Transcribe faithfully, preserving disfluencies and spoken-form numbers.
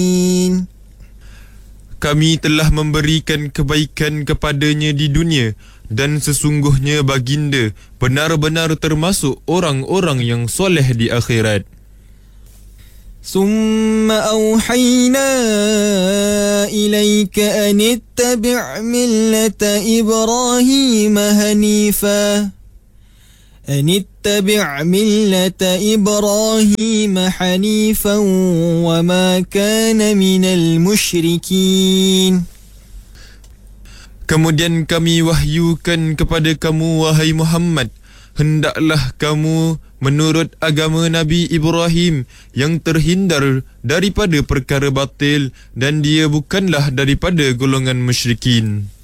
Kami telah memberikan kebaikan kepadanya di dunia, dan sesungguhnya baginda benar-benar termasuk orang-orang yang soleh di akhirat. ثم أوحينا إليك أن اتبع ملة إبراهيم حنيفا أن اتبع ملة إبراهيم حنيفا وما كان من المشركين. Kemudian kami wahyukan kepada kamu, wahai Muhammad, hendaklah kamu menurut agama Nabi Ibrahim yang terhindar daripada perkara batil, dan dia bukanlah daripada golongan musyrikin.